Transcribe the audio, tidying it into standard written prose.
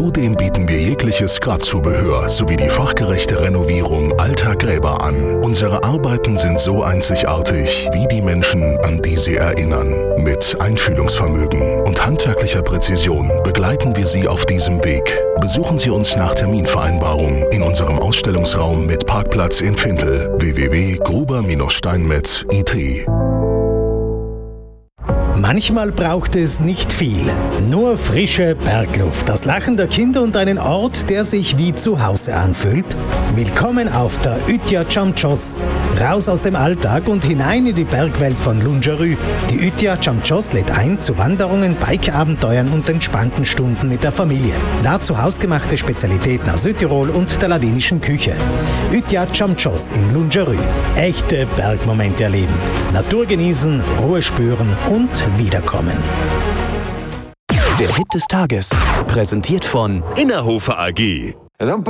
Zudem bieten wir jegliches Grabzubehör sowie die fachgerechte Renovierung alter Gräber an. Unsere Arbeiten sind so einzigartig wie die Menschen, an die sie erinnern. Mit Einfühlungsvermögen und handwerklicher Präzision begleiten wir Sie auf diesem Weg. Besuchen Sie uns nach Terminvereinbarung in unserem Ausstellungsraum mit Parkplatz in Findel. www.gruber-steinmetz.it. Manchmal braucht es nicht viel, nur frische Bergluft, das Lachen der Kinder und einen Ort, der sich wie zu Hause anfühlt. Willkommen auf der Ütja Chamchos. Raus aus dem Alltag und hinein in die Bergwelt von Lungerü. Die Ütja Chamchos lädt ein zu Wanderungen, Bikeabenteuern und entspannten Stunden mit der Familie. Dazu hausgemachte Spezialitäten aus Südtirol und der ladinischen Küche. Ütja Chamchos in Lungerü. Echte Bergmomente erleben, Natur genießen, Ruhe spüren und wiederkommen. Der Hit des Tages, präsentiert von Innerhofer AG.